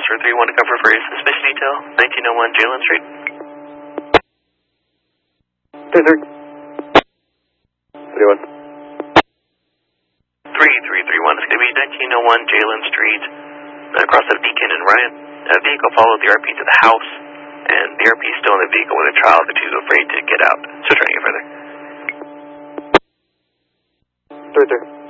officer 31 to cover for a suspicion detail, 1901 Jalen Street. 31. 3331, it's going to be 1901 Jalen Street, across of Deacon and Ryan. A vehicle followed the RP to the house, and the RP is still in the vehicle with a child, but too afraid to get out. So trying to get further. 33.